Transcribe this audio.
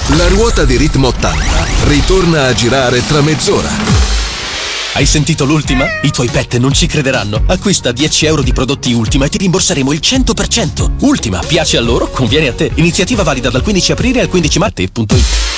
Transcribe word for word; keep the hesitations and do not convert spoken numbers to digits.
La ruota di Ritmo ottanta ritorna a girare tra mezz'ora. Hai sentito l'Ultima? I tuoi pet non ci crederanno. Acquista dieci euro di prodotti Ultima e ti rimborseremo il cento per cento. Ultima, piace a loro, conviene a te. Iniziativa valida dal quindici aprile al quindici marzo punto it.